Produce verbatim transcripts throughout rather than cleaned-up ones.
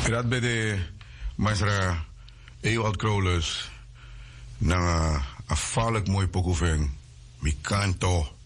Dat bij de Masra Ewald Krolus na afvallig mooi pokoeving. Mi kanto.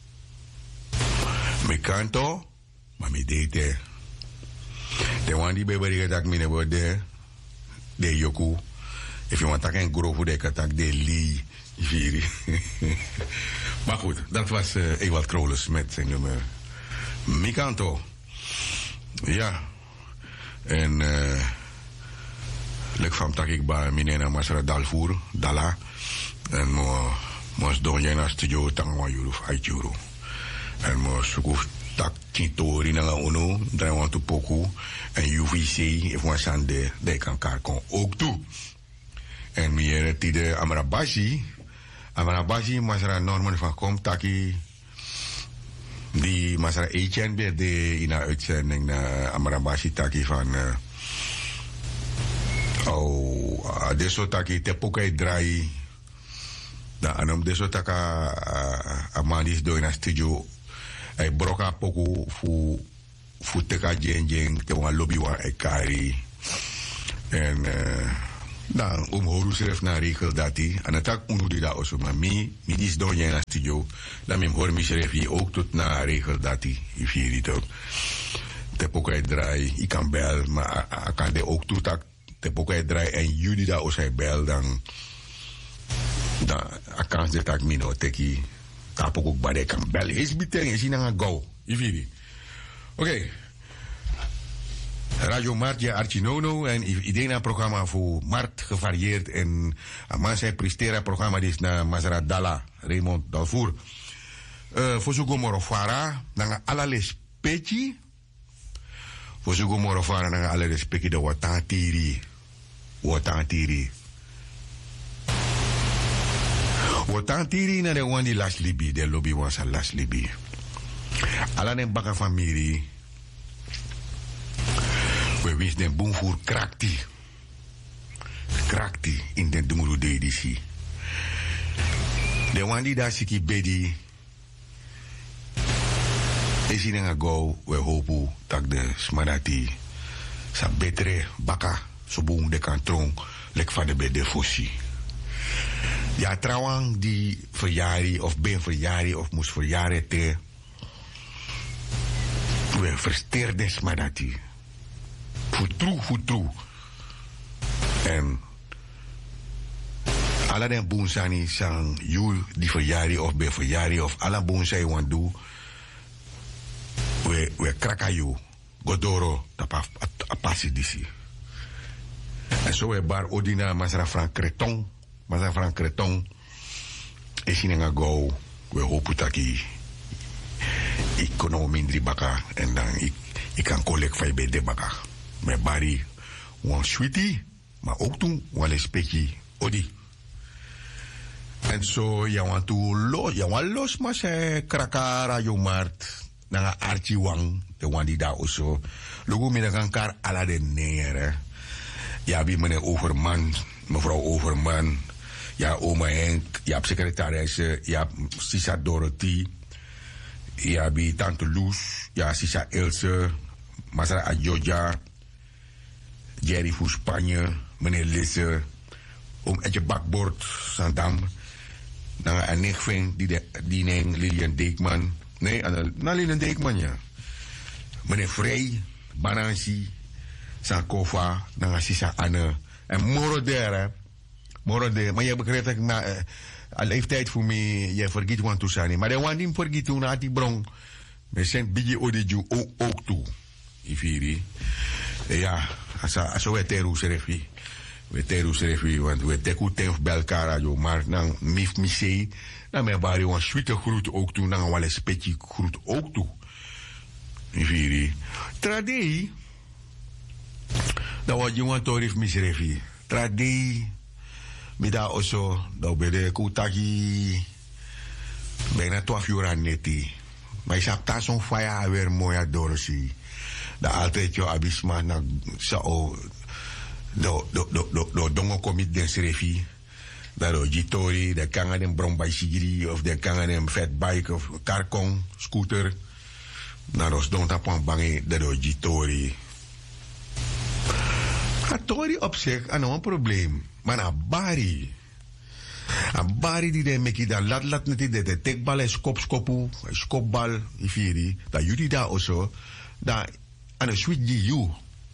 Mi kanto, maar mi date. De one die baby die tak mine bode de yoku. If you want tak een grovo de katak de li viri. Maar goed, dat was uh, Ewald Krolus met zijn nummer Mi kanto. Ja. En uh, lek van tak ik bij minena Masra Dalvoer, Dala. En mo mos donje na studio tangwa yuru fight yuru. En mo suku tak tintori na uno, dan want to poku en U V C if one sande de kan kar kon ook toe. En meer tide Amarabashi, Amarabashi Masra Norman van kom taki die Masra Etienne bij de in een uitzending na Amarabashi taki van uh, oh uh, deso taki te pokai draai na anom deso taka uh, amandis do in a studio ai broka poku fu fu teka jeng jeng te wan lobby wan ai kari en uh, dan om horu schrijf naar regel dat hij en het ook unu die dat also maar mi mi dis door je naar studio dan mi hoor mi schrijf hier ook tot naar regel dat hij if je dit ook te pokai draai ik kan bel maar ik kan de ook toe tak te pokai draai en jullie dat als hij bel dan dan ik kan ze tak mi no teki tapok ook bij kan bel is biteng is in een go if je dit oké. Radio Mart, ja, Archinono. En idee programma voor Mart gevarieerd. En man zij presteren programma is naar Masra Dala, Raymond Dalvoer. Uh, voor zo'n morofara, naar alle respectie. Voor zo'n morofara, naar alle respectie de watantiri. Watantiri. Watantiri naar de one die last libi, de lobby was a last libi. Alla den baka familie. We wisten den boomvoer krakti. Krakti in den dumuru de edisi. De wandi da siki bedi. Esi nga go we hopu tak de smadati. Sa betre baka so boom de kantron lek van de bede fossi. Ja trouwens die verjari of ben verjari of moest verjaren te. We versteerden smadati. Futru, futru. En alle den boensani sang you die verjari of be verjari of alle boensai want do we we krakayu godoro tapa apasi disi. En zo we bar odina Masra Frank Creton, Masra Frank Creton is in een go we hopen dat ik economie mindri baka en dan ik ik kan collect van bij de baka. Met bari wan sweetie, maar ook toen wan respectie odi. En zo ja want to los, ja wan los maar se krakara yo mart na archi wang de wan die daar also. Logo mina kan kar ala de neer. Ja bi meneer Overman, mevrouw Overman, ja oma Henk, ja secretaris, ja Sisa Dorothy, ja bi tante Loes, ja Sisa Ilse, Masra Adjoja. Jerry voor Spanje, meneer Lisse, om Etje Bakbord, Sandam, dan een nichtving, die, die neemt Lilian Deekman, nee, nou Lilian Deekman, ja. Meneer Vrij, Banansi, Sankova, dan Sisa Anne, en Moroder, Moroder, maar je begrijpt dat ik na, uh, al leeftijd voor mij, je vergeet want to zijn, maar de one die vergeet toen had die bron, we zijn beetje odeju ook toe, Iviri. Ja, als we teru serefi, we teru serefi, want we teku tenf belkara jo, maar dan mif misei, dan me bari wan sweete groet ook toe, dan wale spetje groet ook toe. Viri. Tradei, dan wat je want torif misrefi. Tradei, mida oso, dan ben de kutaki, bijna twaalf uur aan neti. Maar je zag daar zo'n fire weer mooi aan doorzie. Dat altijd je abisma na sao do do do do do dongo komit den serefi dat do jitori de kanga den bron bicycle of de kanga den fat bike of karkong scooter na dos don tapon bangi de do jitori Atori op zich, aan een probleem. Maar na bari. Een bari die de meki dan lat lat net de de tekbal is kop skopu, skopbal, ifiri. Dat jullie daar also, dat aan een sweet you.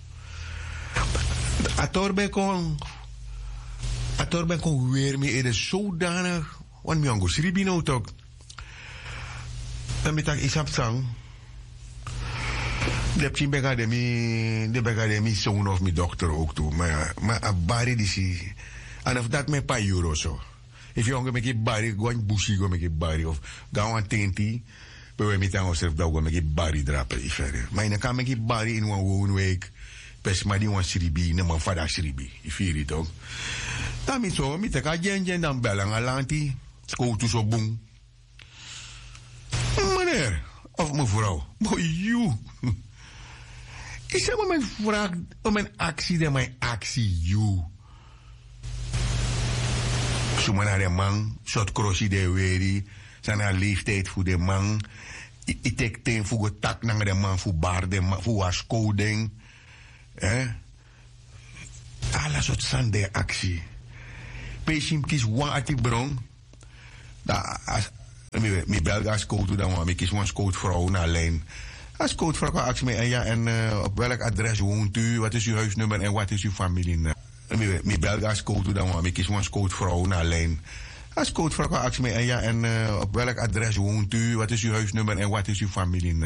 Ator ben kon, ator ben kon weer mee in de zodanig, want mi ango sribi nou toch. En met dat is op zang. De pijn bega de mi, de bega de mi zoon of mi dokter ook toe, maar maar a bari die si, en of dat met paar euro zo. If je ongeveer met bari, gewoon bushi go met bari of gaan tenti, bij met aan onszelf dat go met bari drapen ifere. Maar in kan met bari in een woon week, pes maar die wan sribi, ne man fada sribi, ifere toch. Dan mi zo, mi te ka jen jen dan bellen alanti, go to zo boom. Meneer of mevrouw, boy you. Ik zeg maar mijn vraag om een actie, dan mijn actie you. Zo maar naar de man, soort crossie de weri, zijn haar leeftijd voor de man. Ik tek ten voor het tak naar de man, voor bar de man, voor haar scoding. Eh? Alle soort zijn de actie. Pesim kies one ati bron. Da as mi belga scout dan maar, mi kies one scout vrouw naar lijn. Als coachvrouw kan actie mee en ja, en uh, op welk adres woont u, wat is uw huisnummer en wat is uw familie? Mi belga als coach dan maar, ik kies een coachvrouw naar lijn. Als coachvrouw kan actie mee en ja, en uh, op welk adres woont u, wat is uw huisnummer en wat is uw familie?